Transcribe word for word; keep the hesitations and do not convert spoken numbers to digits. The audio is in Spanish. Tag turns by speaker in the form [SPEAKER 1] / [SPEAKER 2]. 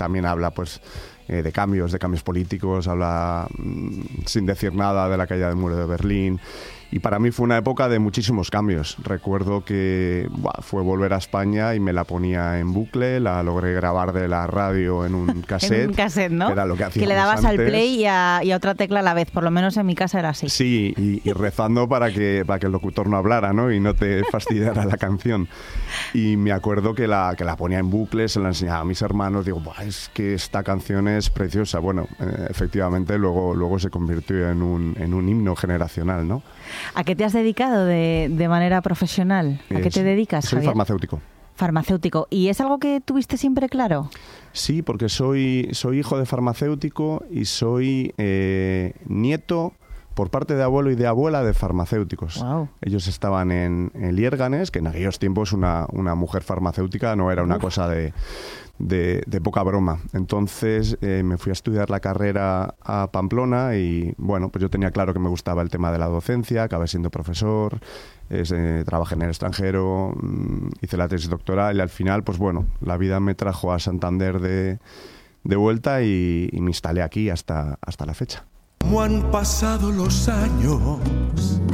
[SPEAKER 1] también habla pues eh, de cambios, de cambios políticos, habla mmm, sin decir nada de la caída del muro de Berlín. Y para mí fue una época de muchísimos cambios. Recuerdo que buah, fue volver a España y me la ponía en bucle, la logré grabar de la radio en un cassette.
[SPEAKER 2] En un cassette, ¿no?
[SPEAKER 1] Que era lo que hacíamos
[SPEAKER 2] Que le dabas
[SPEAKER 1] antes.
[SPEAKER 2] al play y a, y a otra tecla a la vez, por lo menos en mi casa era así.
[SPEAKER 1] Sí, y, y rezando para que, para que el locutor no hablara, ¿no? Y no te fastidiara la canción. Y me acuerdo que la, que la ponía en bucle, se la enseñaba a mis hermanos, digo, buah, es que esta canción es preciosa. Bueno, eh, efectivamente luego, luego se convirtió en un, en un himno generacional, ¿no?
[SPEAKER 2] ¿A qué te has dedicado de, de manera profesional? ¿A
[SPEAKER 1] Es,
[SPEAKER 2] qué te dedicas,
[SPEAKER 1] Soy
[SPEAKER 2] Javier?
[SPEAKER 1] farmacéutico.
[SPEAKER 2] Farmacéutico. ¿Y es algo que tuviste siempre claro?
[SPEAKER 1] Sí, porque soy, soy hijo de farmacéutico y soy eh, nieto por parte de abuelo y de abuela de farmacéuticos.
[SPEAKER 2] Wow.
[SPEAKER 1] Ellos estaban en, en Liérganes, que en aquellos tiempos una, una mujer farmacéutica no era una
[SPEAKER 2] Uf.
[SPEAKER 1] cosa de, de, de poca broma. Entonces eh, me fui a estudiar la carrera a Pamplona y bueno, pues yo tenía claro que me gustaba el tema de la docencia, acabé siendo profesor, es, eh, trabajé en el extranjero, mmm, hice la tesis doctoral y al final, pues bueno, la vida me trajo a Santander de, de vuelta y, y me instalé aquí hasta, hasta la fecha.
[SPEAKER 3] Cómo han pasado los años